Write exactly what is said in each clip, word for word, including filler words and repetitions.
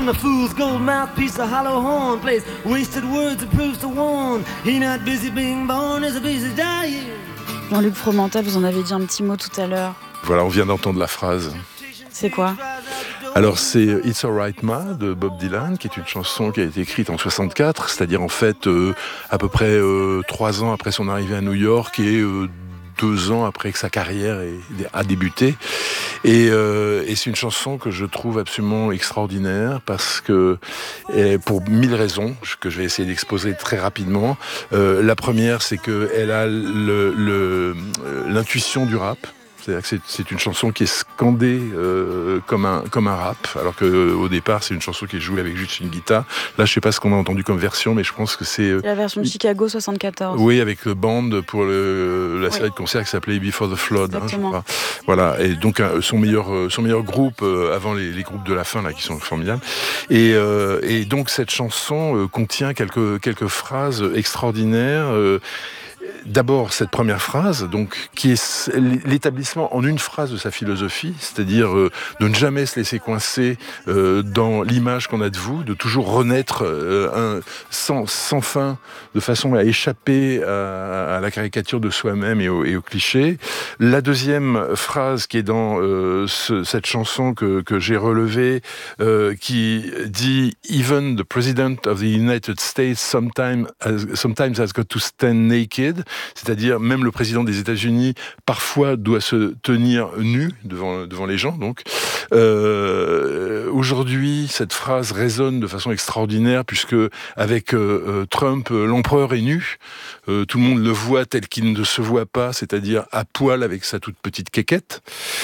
From the fool's gold mouthpiece, a hollow horn plays wasted words and proves to warn. He not busy being born, is a busy dying. Jean-Luc Fromental, vous en avez dit un petit mot tout à l'heure. Voilà, on vient d'entendre la phrase. C'est quoi ? Alors c'est It's Alright Ma de Bob Dylan, qui est une chanson qui a été écrite en soixante-quatre, c'est-à-dire en fait euh, à peu près euh, trois ans après son arrivée à New York et euh, deux ans après que sa carrière ait, a débuté. Et, euh, et c'est une chanson que je trouve absolument extraordinaire parce que, pour mille raisons que je vais essayer d'exposer très rapidement. Euh, la première, c'est qu'elle a le, le, l'intuition du rap. C'est-à-dire que c'est, c'est une chanson qui est scandée euh, comme un comme un rap, alors que euh, au départ c'est une chanson qui est jouée avec juste une guitare. Là, je sais pas ce qu'on a entendu comme version, mais je pense que c'est, euh, c'est la version de Chicago soixante-quatorze. Oui, avec le band pour le, la série oui. de concerts qui s'appelait Before the Flood. Hein, je crois. Voilà, et donc euh, son meilleur euh, son meilleur groupe euh, avant les, les groupes de la fin là qui sont formidables. Et euh, et donc cette chanson euh, contient quelques quelques phrases extraordinaires. Euh, D'abord, cette première phrase, donc, qui est l'établissement en une phrase de sa philosophie, c'est-à-dire euh, de ne jamais se laisser coincer euh, dans l'image qu'on a de vous, de toujours renaître euh, un, sans, sans fin, de façon à échapper à, à la caricature de soi-même et au, et au cliché. La deuxième phrase qui est dans euh, ce, cette chanson que, que j'ai relevée, euh, qui dit « Even the President of the United States sometimes has, sometimes has got to stand naked », c'est-à-dire même le président des États-Unis parfois doit se tenir nu devant devant les gens. Donc euh, aujourd'hui, cette phrase résonne de façon extraordinaire puisque avec euh, Trump, l'empereur est nu, euh, tout le monde le voit tel qu'il ne se voit pas, c'est-à-dire à poil avec sa toute petite quéquette.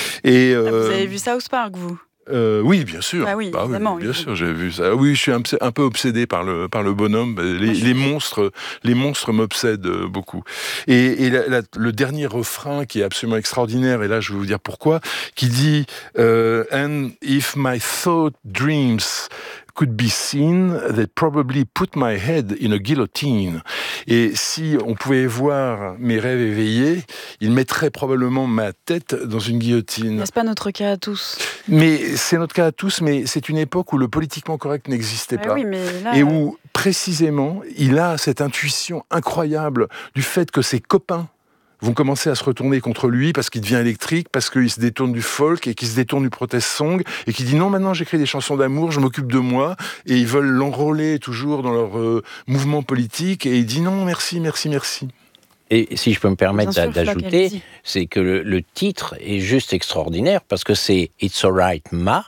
Et euh, vous avez vu South Park, vous ? Euh, oui, bien sûr. Ah oui, bah oui, bien oui. sûr, j'ai vu ça. Oui, je suis un, un peu obsédé par le par le bonhomme. Les, les monstres, les monstres m'obsèdent beaucoup. Et, et la, la, le dernier refrain qui est absolument extraordinaire, et là je vais vous dire pourquoi, qui dit euh, "And if my thought dreams could be seen, they'd probably put my head in a guillotine." Et si on pouvait voir mes rêves éveillés, ils mettraient probablement ma tête dans une guillotine. N'est-ce pas notre cas à tous ? Mais c'est notre cas à tous, mais c'est une époque où le politiquement correct n'existait ah pas. Oui, mais là, et où, précisément, il a cette intuition incroyable du fait que ses copains vont commencer à se retourner contre lui parce qu'il devient électrique, parce qu'il se détourne du folk et qu'il se détourne du protest song et qu'il dit non, maintenant j'écris des chansons d'amour, je m'occupe de moi, et ils veulent l'enrôler toujours dans leur euh, mouvement politique et il dit non, merci, merci, merci. Et si je peux me permettre sûr, d'ajouter, c'est que le, le titre est juste extraordinaire parce que c'est It's Alright Ma.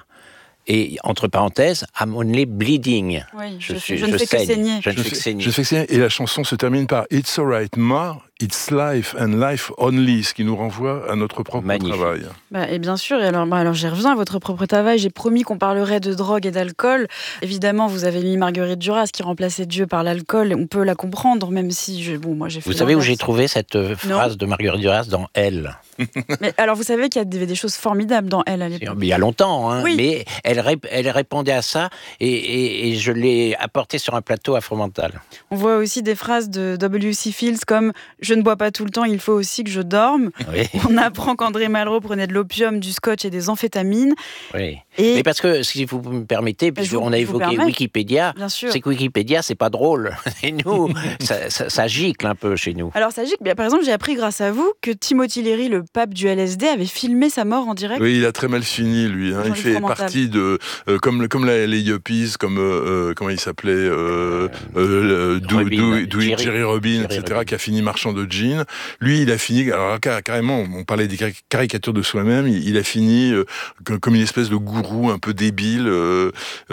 Et entre parenthèses, I'm only bleeding. Oui, je, je, suis, je, je ne fais saigne. que saigner. Je ne je fais que saigner. Je fais que saigner. Et la chanson se termine par It's Alright Ma, It's Life and Life Only, ce qui nous renvoie à notre propre Magnifique. travail. Bah, et bien sûr, et alors, bah, alors j'y reviens à votre propre travail. J'ai promis qu'on parlerait de drogue et d'alcool. Évidemment, vous avez mis Marguerite Duras qui remplaçait Dieu par l'alcool. On peut la comprendre, même si je, bon, moi j'ai fait. Vous savez où l'inverse. j'ai trouvé cette euh, phrase de Marguerite Duras dans Elle? Mais alors, vous savez qu'il y a des, des choses formidables dans Elle à l'époque. Il y a longtemps, hein, oui. mais elle, rép- elle répondait à ça et, et, et je l'ai apporté sur un plateau à Fromental. On voit aussi des phrases de W C Fields comme « Je ne bois pas tout le temps, il faut aussi que je dorme oui. ». On apprend qu'André Malraux prenait de l'opium, du scotch et des amphétamines. Oui. Et... Mais parce que, si vous me permettez, puisqu'on a évoqué Wikipédia, c'est que Wikipédia, c'est pas drôle. Et nous, ça, ça, ça gicle un peu chez nous. Alors ça gicle, bien, par exemple, j'ai appris grâce à vous que Timothy Leary, le pape du L S D, avait filmé sa mort en direct. Oui, il a très mal fini, lui. Hein. Il fait partie de... Euh, comme comme la, les Yuppies, comme... Euh, comment il s'appelait euh, euh, euh, Jerry, Jerry Robin, et cetera, Robin. Qui a fini marchand de gin. Lui, il a fini... Alors, carrément, on parlait des caricatures de soi-même. Il, il a fini euh, comme une espèce de gourou un peu débile. Euh,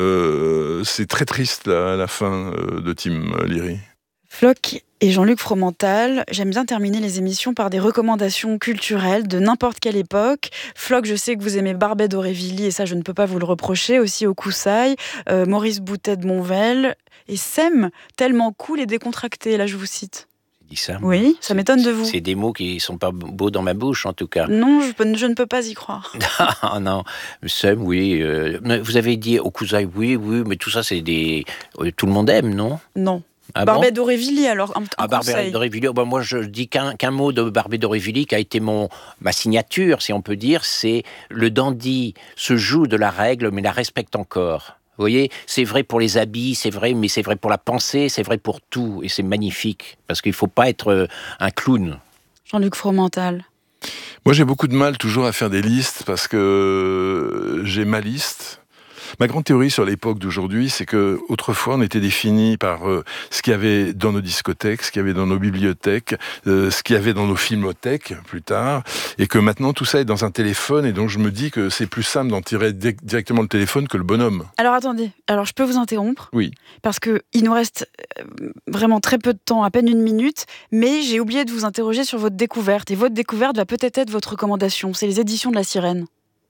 euh, c'est très triste, là, à la fin euh, de Tim Leary. Floch et Jean-Luc Fromental, j'aime bien terminer les émissions par des recommandations culturelles de n'importe quelle époque. Floch, je sais que vous aimez Barbet d'Aurevilly, et ça, je ne peux pas vous le reprocher. Aussi au Koussaï, euh, Maurice Boutet de Monvel, et Sem, tellement cool et décontracté. Là, je vous cite. Dit ça. Oui, ça m'étonne de vous. C'est des mots qui sont pas beaux dans ma bouche, en tout cas. Non, je, peux, je ne peux pas y croire. Ah non, Sem, oui. Euh, vous avez dit au Koussaï, oui, oui, mais tout ça, c'est des... Euh, tout le monde aime, non? Non. Ah Barbet bon d'Aurevilly, alors un, un ah, Barbet d'Aurevilly, oh, ben moi je dis qu'un, qu'un mot de Barbet d'Aurevilly qui a été mon, ma signature, si on peut dire, c'est le dandy se joue de la règle mais la respecte encore. Vous voyez, c'est vrai pour les habits, c'est vrai, mais c'est vrai pour la pensée, c'est vrai pour tout. Et c'est magnifique, parce qu'il ne faut pas être un clown. Jean-Luc Fromental. Moi, j'ai beaucoup de mal toujours à faire des listes, parce que j'ai ma liste. Ma grande théorie sur l'époque d'aujourd'hui, c'est que autrefois on était défini par euh, ce qu'il y avait dans nos discothèques, ce qu'il y avait dans nos bibliothèques, euh, ce qu'il y avait dans nos filmothèques plus tard, et que maintenant tout ça est dans un téléphone, et donc je me dis que c'est plus simple d'en tirer di- directement le téléphone que le bonhomme. Alors attendez, alors je peux vous interrompre ? Oui. Parce que il nous reste vraiment très peu de temps, à peine une minute, mais j'ai oublié de vous interroger sur votre découverte, et votre découverte va peut-être être votre recommandation, c'est les éditions de La Sirène.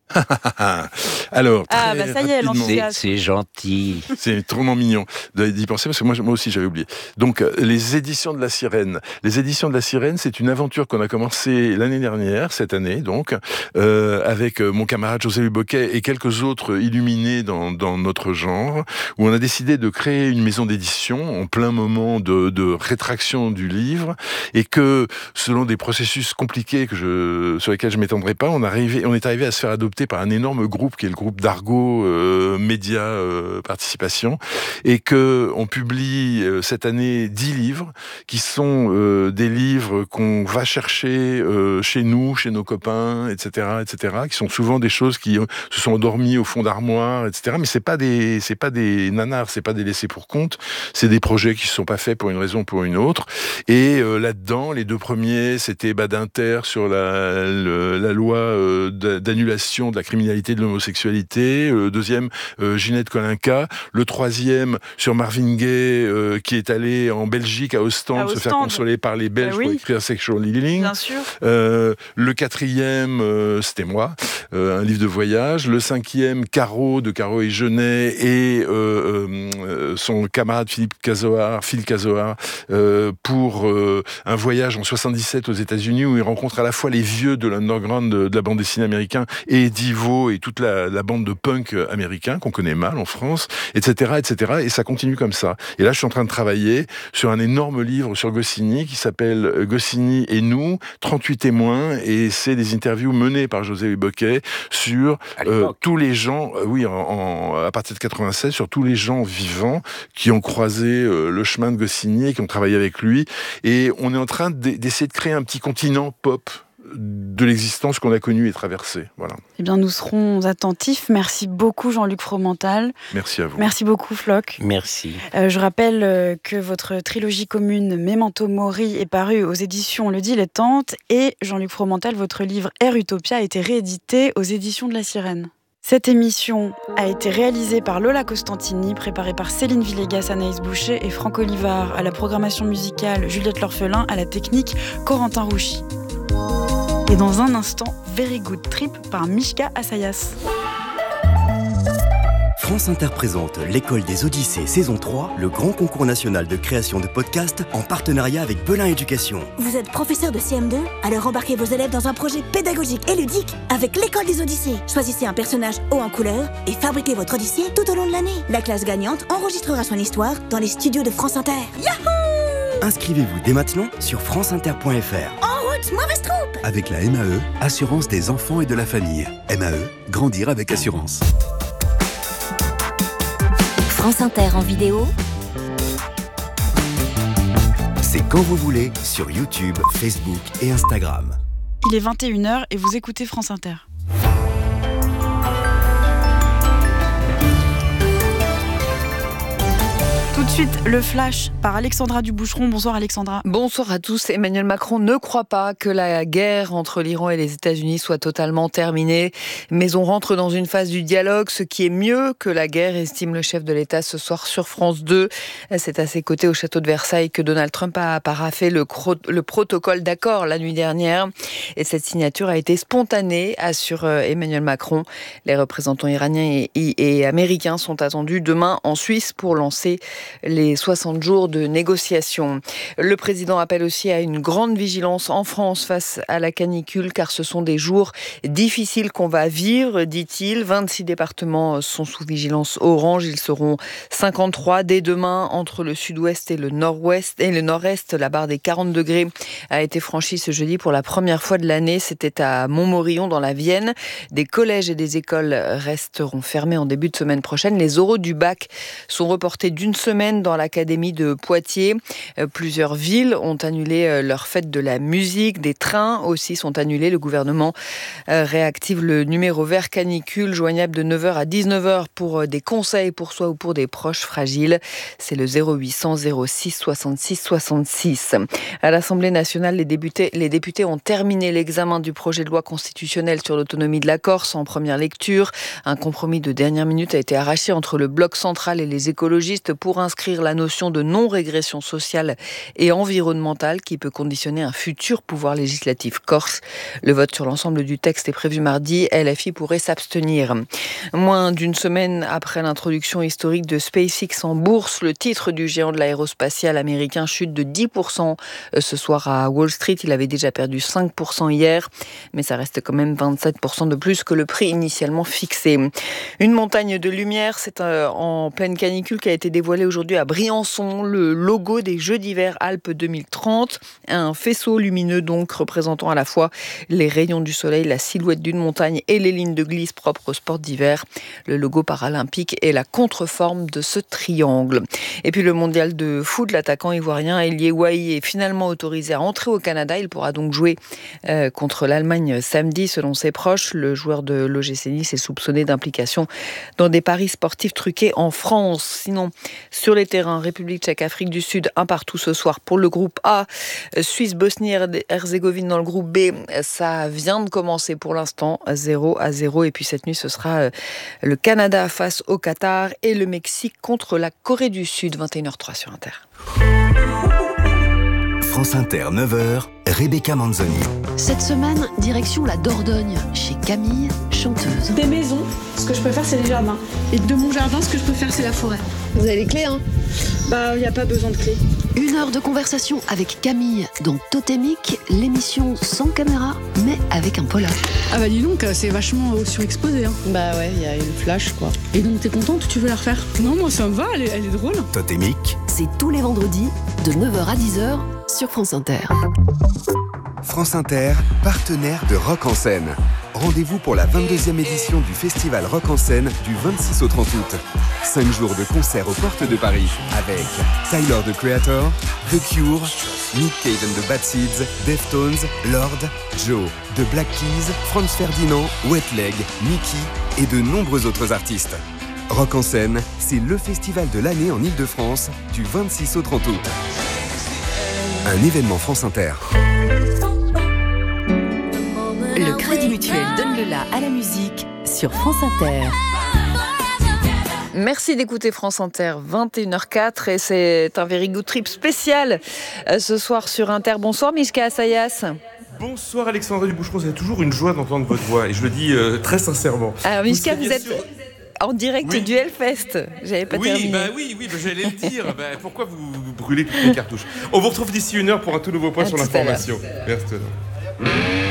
Alors, ah bah ça y est, c'est, c'est gentil. C'est trop mignon d'y penser, parce que moi, moi aussi j'avais oublié. Donc, les éditions de La Sirène. Les éditions de La Sirène, c'est une aventure qu'on a commencée l'année dernière, cette année donc, euh, avec mon camarade José Luboquet et quelques autres illuminés dans, dans notre genre, où on a décidé de créer une maison d'édition en plein moment de, de rétraction du livre, et que, selon des processus compliqués que je, sur lesquels je m'étendrai pas, on, arrivé, on est arrivé à se faire adopter par un énorme groupe qui est le groupe d'Argo euh, Média euh, Participation, et que on publie euh, cette année dix livres qui sont euh, des livres qu'on va chercher euh, chez nous, chez nos copains, et cetera, et cetera, qui sont souvent des choses qui euh, se sont endormies au fond d'armoire, et cetera. Mais c'est pas des c'est pas des nanars, c'est pas des laissés pour compte, c'est des projets qui se sont pas faits pour une raison ou pour une autre. Et euh, là-dedans, les deux premiers, c'était Badinter sur la le, la loi euh, d'annulation de la criminalité de l'homosexualité, le deuxième euh, Ginette Kolinka, le troisième sur Marvin Gaye euh, qui est allé en Belgique à Ostende, à Ostende. se faire consoler par les Belges bah oui. pour écrire Sexual Healing. Bien sûr. Euh, le quatrième euh, c'était moi, euh, un livre de voyage. Le cinquième Caro de Caro et Genet et euh, euh, son camarade Philippe Cazoar, Phil Cazoar, euh, pour euh, un voyage en soixante-dix-sept aux États-Unis où il rencontre à la fois les vieux de l'underground de, de la bande dessinée américaine et Divo et toute la, la bande de punk américain qu'on connaît mal en France, et cetera, et cetera. Et ça continue comme ça. Et là, je suis en train de travailler sur un énorme livre sur Goscinny qui s'appelle Goscinny et nous, trente-huit témoins, et c'est des interviews menées par José Luboquet sur euh, tous les gens, euh, oui, en, en, à partir de quatre-vingt-seize, sur tous les gens vivants qui ont croisé euh, le chemin de Goscinny et qui ont travaillé avec lui. Et on est en train d'essayer de créer un petit continent pop de l'existence qu'on a connue et traversée. Voilà. Eh bien, nous serons attentifs. Merci beaucoup, Jean-Luc Fromental. Merci à vous. Merci beaucoup, Floch. Merci. Euh, je rappelle euh, que votre trilogie commune Memento Mori est parue aux éditions Le Dilettante, et Jean-Luc Fromental, votre livre Air Utopia a été réédité aux éditions de La Sirène. Cette émission a été réalisée par Lola Costantini, préparée par Céline Villegas, Anaïs Boucher et Franck Olivard, à la programmation musicale Juliette L'Orphelin, à la technique Corentin Rouchy. Et dans un instant, Very Good Trip par Mishka Assayas. France Inter présente l'École des Odyssées saison trois, le grand concours national de création de podcasts en partenariat avec Belin Éducation. Vous êtes professeur de C M deux? Alors embarquez vos élèves dans un projet pédagogique et ludique avec l'École des Odyssées. Choisissez un personnage haut en couleur et fabriquez votre Odyssée tout au long de l'année. La classe gagnante enregistrera son histoire dans les studios de France Inter. Yahoo! Inscrivez-vous dès maintenant sur franceinter point f r. En route, mauvaise troupe! Avec la M A E, Assurance des enfants et de la famille. M A E, grandir avec assurance. France Inter en vidéo, c'est quand vous voulez sur YouTube, Facebook et Instagram. Il est vingt et une heures et vous écoutez France Inter. Tout de suite, le flash par Alexandra Duboucheron. Bonsoir Alexandra. Bonsoir à tous. Emmanuel Macron ne croit pas que la guerre entre l'Iran et les États-Unis soit totalement terminée, mais on rentre dans une phase du dialogue, ce qui est mieux que la guerre, estime le chef de l'État ce soir sur France deux. C'est à ses côtés au château de Versailles que Donald Trump a paraphé le, cro- le protocole d'accord la nuit dernière. Et cette signature a été spontanée, assure Emmanuel Macron. Les représentants iraniens et, et, et américains sont attendus demain en Suisse pour lancer les soixante jours de négociations. Le président appelle aussi à une grande vigilance en France face à la canicule, car ce sont des jours difficiles qu'on va vivre, dit-il. vingt-six départements sont sous vigilance orange. Ils seront cinquante-trois dès demain entre le sud-ouest et le nord-ouest et le nord-est. La barre des quarante degrés a été franchie ce jeudi pour la première fois de l'année. C'était à Montmorillon dans la Vienne. Des collèges et des écoles resteront fermés en début de semaine prochaine. Les oraux du bac sont reportés d'une semaine dans l'académie de Poitiers. Plusieurs villes ont annulé leur fête de la musique. Des trains aussi sont annulés. Le gouvernement réactive le numéro vert canicule, joignable de neuf heures à dix-neuf heures pour des conseils pour soi ou pour des proches fragiles. C'est le zéro huit cents zéro six soixante-six soixante-six. À l'Assemblée nationale, les députés, les députés ont terminé l'examen du projet de loi constitutionnelle sur l'autonomie de la Corse en première lecture. Un compromis de dernière minute a été arraché entre le bloc central et les écologistes pour inscrire la notion de non-régression sociale et environnementale qui peut conditionner un futur pouvoir législatif corse. Le vote sur l'ensemble du texte est prévu mardi. L F I pourrait s'abstenir. Moins d'une semaine après l'introduction historique de SpaceX en bourse, le titre du géant de l'aérospatial américain chute de dix pour cent ce soir à Wall Street. Il avait déjà perdu cinq pour cent hier, mais ça reste quand même vingt-sept pour cent de plus que le prix initialement fixé. Une montagne de lumière, c'est en pleine canicule qui a été dévoilée aujourd'hui à Briançon, le logo des Jeux d'hiver Alpes deux mille trente. Un faisceau lumineux donc représentant à la fois les rayons du soleil, la silhouette d'une montagne et les lignes de glisse propres au sport d'hiver. Le logo paralympique est la contreforme de ce triangle. Et puis le mondial de foot, l'attaquant ivoirien Elie Wahi est finalement autorisé à entrer au Canada. Il pourra donc jouer euh, contre l'Allemagne samedi selon ses proches. Le joueur de l'O G C Nice est soupçonné d'implication dans des paris sportifs truqués en France. Sinon, sur les terrains, République tchèque, Afrique du Sud, un partout ce soir pour le groupe A. Suisse, Bosnie, Herzégovine dans le groupe B. Ça vient de commencer pour l'instant, zéro à zéro. Et puis cette nuit, ce sera le Canada face au Qatar et le Mexique contre la Corée du Sud, vingt et une heures zéro trois sur Inter. France Inter, neuf heures, Rebecca Manzoni. Cette semaine, direction la Dordogne, chez Camille, chanteuse. Des maisons, ce que je préfère, c'est les jardins. Et de mon jardin, ce que je préfère, c'est la forêt. Vous avez les clés, hein? Bah, il n'y a pas besoin de clés. Une heure de conversation avec Camille dans Totémique, l'émission sans caméra, mais avec un polar. Ah bah dis donc, c'est vachement surexposé. Hein. Bah ouais, il y a une flash, quoi. Et donc, t'es contente? Tu veux la refaire? Non, moi, ça me va, elle est, elle est drôle. Totémique. C'est tous les vendredis, de neuf heures à dix heures, sur France Inter. France Inter, partenaire de Rock en scène. Rendez-vous pour la vingt-deuxième édition du festival Rock en scène du vingt-six au trente août. Cinq jours de concerts aux portes de Paris avec Tyler, the Creator, The Cure, Nick Cave and the Bad Seeds, Deftones, Lord, Joe, The Black Keys, Franz Ferdinand, Wet Leg, Mickey et de nombreux autres artistes. Rock en scène, c'est le festival de l'année en Ile-de-France du vingt-six au trente août. Un événement France Inter. Le Crédit Mutuel donne le la à la musique sur France Inter. Merci d'écouter France Inter, vingt et une heures zéro quatre, et c'est un Very Good Trip spécial ce soir sur Inter. Bonsoir Mishka Assayas. Bonsoir Alexandra Duboucheron, c'est toujours une joie d'entendre votre voix, et je le dis euh, très sincèrement. Alors Mishka, vous, vous êtes... Sûr... en direct oui. du Hellfest, j'avais pas oui, terminé. Bah oui, oui, bah j'allais le dire. bah, pourquoi vous, vous brûlez toutes les cartouches? On vous retrouve d'ici une heure pour un tout nouveau point à sur l'information. Merci.